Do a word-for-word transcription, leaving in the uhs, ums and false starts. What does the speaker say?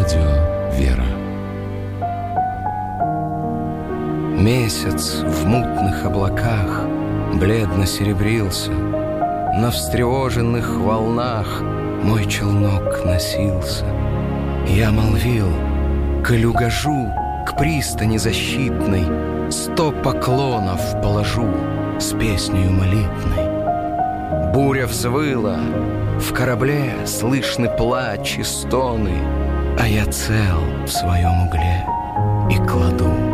Радио «Вера». Месяц в мутных облаках бледно серебрился, на встревоженных волнах мой челнок носился. Я молвил: коль угожу к пристани защитной, сто поклонов положу с песнею молитвной. Буря взвыла, в корабле слышны плач и стоны, а я цел в своем угле и кладу